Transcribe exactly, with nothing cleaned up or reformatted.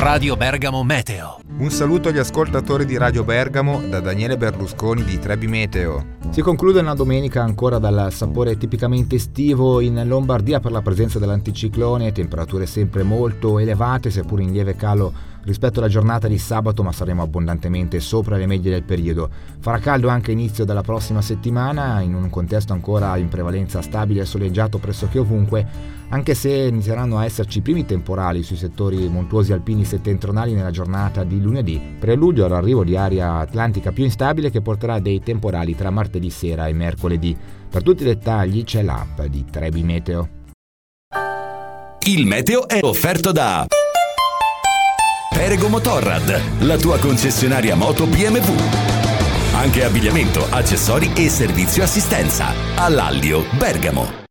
Radio Bergamo Meteo. Un saluto agli ascoltatori di Radio Bergamo da Daniele Berlusconi di Trebi Meteo. Si conclude una domenica ancora dal sapore tipicamente estivo in Lombardia per la presenza dell'anticiclone, temperature sempre molto elevate seppur in lieve calo rispetto alla giornata di sabato, ma saremo abbondantemente sopra le medie del periodo. Farà caldo anche inizio della prossima settimana in un contesto ancora in prevalenza stabile e soleggiato pressoché ovunque, anche se inizieranno a esserci i primi temporali sui settori montuosi alpini settentrionali nella giornata di lunedì, preludio all'arrivo di aria atlantica più instabile che porterà dei temporali tra martedì sera e mercoledì. Per tutti i dettagli c'è l'app di Trebi Meteo. Il meteo è offerto da Perego Motorrad, la tua concessionaria moto B M W. Anche abbigliamento, accessori e servizio assistenza. All'Allio, Bergamo.